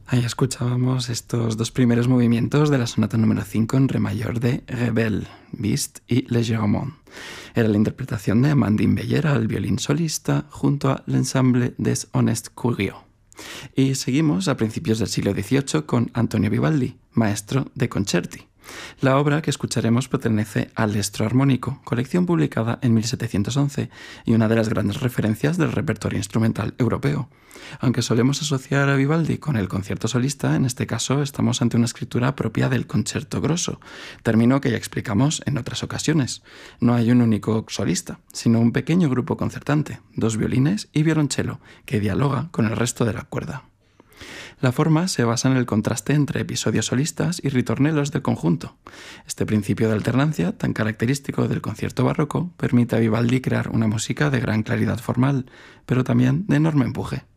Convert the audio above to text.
Ahí escuchábamos estos dos primeros movimientos de la sonata número 5 en re mayor de Ravel, Bizet y Legermont. Era la interpretación de Amandine Beller al violín solista junto a l'Ensemble des Honest Curieux. Y seguimos a principios del siglo XVIII con Antonio Vivaldi, maestro de concerti. La obra que escucharemos pertenece al Estro Armónico, colección publicada en 1711 y una de las grandes referencias del repertorio instrumental europeo. Aunque solemos asociar a Vivaldi con el concierto solista, en este caso estamos ante una escritura propia del concerto grosso, término que ya explicamos en otras ocasiones. No hay un único solista, sino un pequeño grupo concertante, 2 violines y violonchelo, que dialoga con el resto de la cuerda. La forma se basa en el contraste entre episodios solistas y ritornelos del conjunto. Este principio de alternancia, tan característico del concierto barroco, permite a Vivaldi crear una música de gran claridad formal, pero también de enorme empuje.